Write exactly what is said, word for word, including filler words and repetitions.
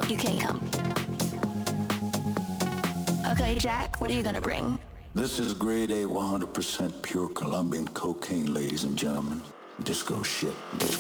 You can come. Okay, Jack, what are you gonna bring? This is grade A, one hundred percent pure Colombian cocaine, ladies and gentlemen. Disco shit. Disco